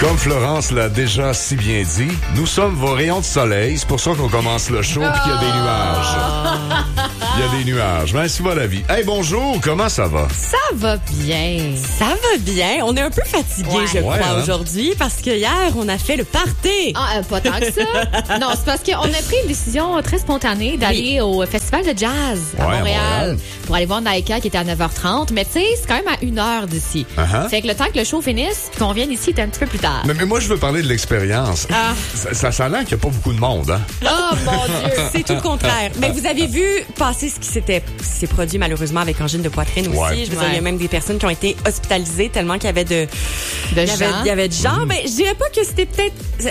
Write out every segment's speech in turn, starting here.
Comme Florence l'a déjà si bien dit, nous sommes vos rayons de soleil. C'est pour ça qu'on commence le show puis qu'il y a des nuages. Il y a des nuages. Mais ainsi va la vie. Hey, bonjour, comment ça va? Ça va bien. Ça va bien. On est un peu fatigués, je crois, aujourd'hui, parce que hier, on a fait le party. Ah, pas tant que ça. Non, c'est parce qu'on a pris une décision très spontanée d'aller au Festival de Jazz à Montréal pour aller voir Naika qui était à 9h30. Mais tu sais, c'est quand même à 1h d'ici. Fait que le temps que le show finisse, qu'on vienne ici, c'est un petit peu plus tard. Mais moi, je veux parler de l'expérience. Ça a l'air qu'il n'y a pas beaucoup de monde, hein? Oh, mon Dieu! C'est tout le contraire. Mais vous avez vu passer ce qui s'est produit malheureusement avec angine de poitrine aussi. Je veux dire, il y a même des personnes qui ont été hospitalisées tellement qu'il y avait il y avait de gens. Mais je dirais pas que c'était peut-être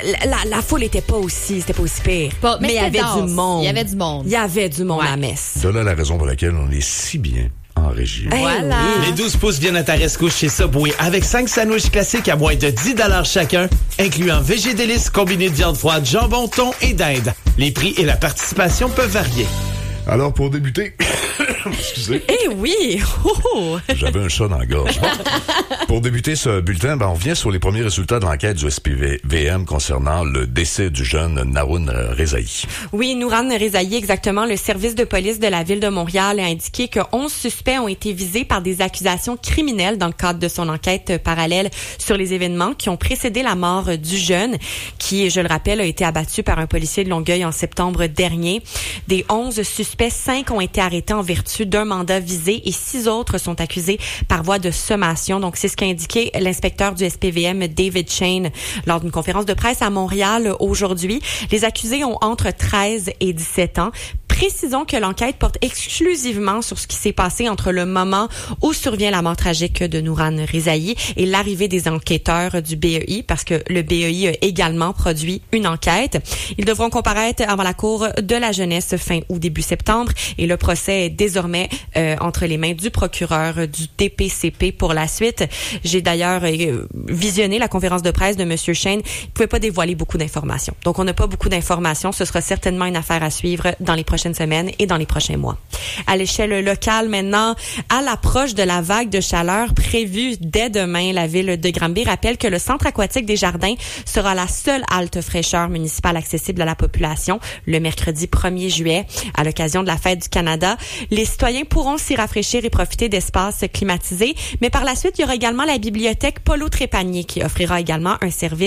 la foule était pas aussi pire. Mais il y avait du monde. Il y avait du monde. Il y avait du monde à la messe. C'est là la raison pour laquelle on est si bien en régie. Voilà. Les 12 pouces viennent à ta rescousse chez Subway avec 5 sandwichs classiques à moins de 10$ chacun, incluant VG Délices, combiné de viande froide, jambon, thon et dinde. Les prix et la participation peuvent varier. Alors, pour débuter... Excusez. Eh oui! J'avais un chat dans la gorge. Pour débuter ce bulletin, on revient sur les premiers résultats de l'enquête du SPVM concernant le décès du jeune Nouran Rezaï. Oui, Nouran Rezaï, exactement. Le service de police de la ville de Montréal a indiqué que 11 suspects ont été visés par des accusations criminelles dans le cadre de son enquête parallèle sur les événements qui ont précédé la mort du jeune, qui, je le rappelle, a été abattu par un policier de Longueuil en septembre dernier. Des 11 suspects, 5 ont été arrêtés en vertu d'un mandat visé et 6 autres sont accusés par voie de sommation. Donc, c'est ce qu'a indiqué l'inspecteur du SPVM, David Shane, lors d'une conférence de presse à Montréal aujourd'hui. Les accusés ont entre 13 et 17 ans. Précisons que l'enquête porte exclusivement sur ce qui s'est passé entre le moment où survient la mort tragique de Nouran Rezaï et l'arrivée des enquêteurs du BEI, parce que le BEI a également produit une enquête. Ils devront comparaître avant la Cour de la jeunesse fin août, début septembre, et le procès est désormais entre les mains du procureur du DPCP pour la suite. J'ai d'ailleurs visionné la conférence de presse de M. Shane. Il ne pouvait pas dévoiler beaucoup d'informations. Donc, on n'a pas beaucoup d'informations. Ce sera certainement une affaire à suivre dans les prochaines semaines et dans les prochains mois. À l'échelle locale maintenant, à l'approche de la vague de chaleur prévue dès demain, la ville de Granby rappelle que le centre aquatique des Jardins sera la seule halte fraîcheur municipale accessible à la population le mercredi 1er juillet à l'occasion de la Fête du Canada. Les citoyens pourront s'y rafraîchir et profiter d'espaces climatisés, mais par la suite, il y aura également la bibliothèque Paulo Trépanier qui offrira également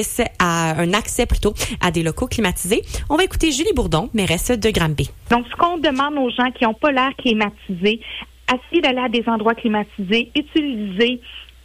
un accès à des locaux climatisés. On va écouter Julie Bourdon, mairesse de Granby. Donc, ce qu'on demande aux gens qui n'ont pas l'air climatisé, essayez d'aller à des endroits climatisés, utilisez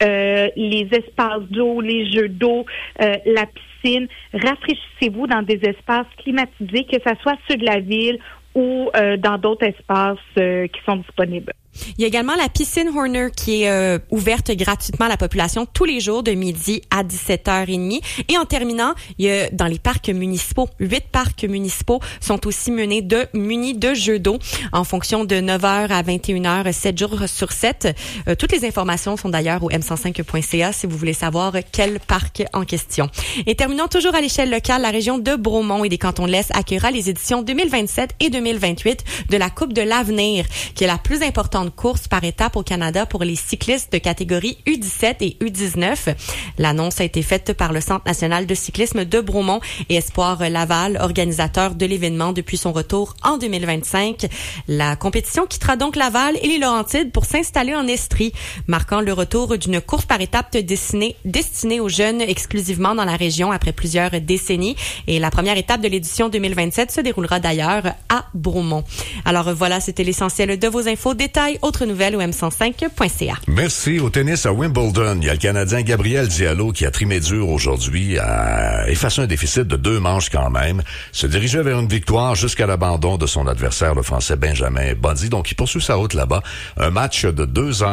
les espaces d'eau, les jeux d'eau, la piscine. Rafraîchissez-vous dans des espaces climatisés, que ce soit ceux de la ville ou dans d'autres espaces qui sont disponibles. Il y a également la piscine Horner qui est ouverte gratuitement à la population tous les jours de midi à 17h30. Et en terminant, il y a dans les parcs municipaux, 8 parcs municipaux sont aussi munis de jeux d'eau en fonction de 9h à 21h, 7 jours sur 7. Toutes les informations sont d'ailleurs au m105.ca si vous voulez savoir quel parc en question. Et terminons toujours à l'échelle locale, la région de Bromont et des Cantons de l'Est accueillera les éditions 2027 et 2028 de la Coupe de l'Avenir, qui est la plus importante course par étape au Canada pour les cyclistes de catégorie U17 et U19. L'annonce a été faite par le Centre national de cyclisme de Bromont et Espoir Laval, organisateur de l'événement depuis son retour en 2025. La compétition quittera donc Laval et les Laurentides pour s'installer en Estrie, marquant le retour d'une course par étape destinée aux jeunes exclusivement dans la région après plusieurs décennies. Et la première étape de l'édition 2027 se déroulera d'ailleurs à Bromont. Alors voilà, c'était l'essentiel de vos infos. Détails, autres nouvelles au m105.ca. Merci. Au tennis à Wimbledon, il y a le Canadien Gabriel Diallo qui a trimé dur aujourd'hui, a effacé un déficit de 2 manches quand même, se dirigeait vers une victoire jusqu'à l'abandon de son adversaire, le Français Benjamin Bondy. Donc, il poursuit sa route là-bas. Un match de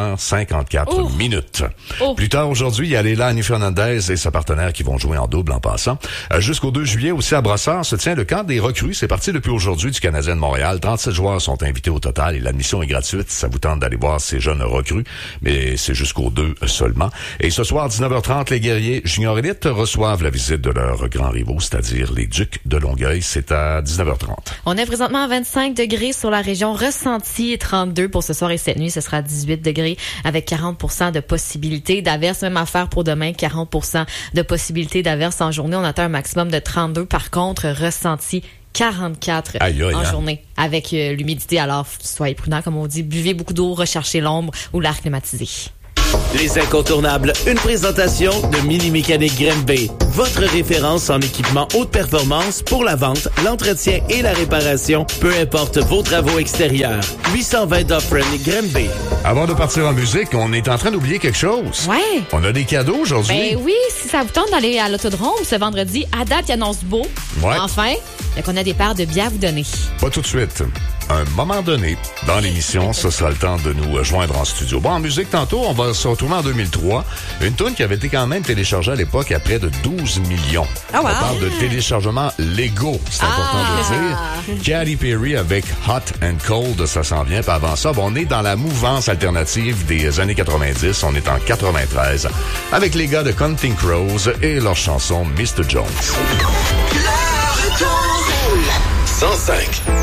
2h54 minutes. Plus tard aujourd'hui, il y a Leilani Fernandez et sa partenaire qui vont jouer en double en passant. Jusqu'au 2 juillet aussi à Brossard se tient le camp des recrues. C'est parti depuis aujourd'hui du Canadien de Montréal. 37 joueurs sont invités au total et l'admission est gratuite. ça vous tente d'aller voir ces jeunes recrues, mais c'est jusqu'au 2 seulement. Et ce soir, 19h30, les guerriers Junior Elite reçoivent la visite de leurs grands rivaux, c'est-à-dire les Ducs de Longueuil. C'est à 19h30. On est présentement à 25 degrés sur la région Ressenti et 32 pour ce soir et cette nuit. Ce sera 18 degrés avec 40% de possibilité d'averse. Même affaire pour demain, 40% de possibilité d'averse en journée. On atteint un maximum de 32. Par contre, Ressenti 44 en journée avec l'humidité. Alors, soyez prudents, comme on dit. Buvez beaucoup d'eau, recherchez l'ombre ou l'air climatisé. Les incontournables, une présentation de Mini Mécanique Grimby. Votre référence en équipement haute performance pour la vente, l'entretien et la réparation, peu importe vos travaux extérieurs. 820 Dufferin Grimby. Avant de partir en musique, on est en train d'oublier quelque chose. Ouais. On a des cadeaux aujourd'hui. Ben oui, si ça vous tente d'aller à l'Autodrome ce vendredi, à date, il annonce beau. Ouais. Enfin, qu'on a des paires de bières à vous donner. Pas tout de suite. Un moment donné, dans l'émission, ce sera le temps de nous joindre en studio. Bon, en musique, tantôt, on va se retrouver en 2003. Une tune qui avait été quand même téléchargée à l'époque à près de 12 millions. Oh wow. On parle de téléchargements légaux, c'est important de dire. Katy Perry avec Hot and Cold, ça s'en vient. Puis avant ça, on est dans la mouvance alternative des années 90. On est en 93 avec les gars de Counting Crows et leur chanson Mr. Jones. 105.